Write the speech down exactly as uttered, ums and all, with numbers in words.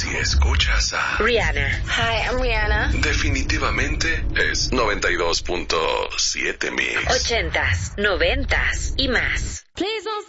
Si escuchas a Rihanna. Hi, I'm Rihanna. definitivamente es noventa y dos punto siete Mix. Ochentas, noventas y más. Please don't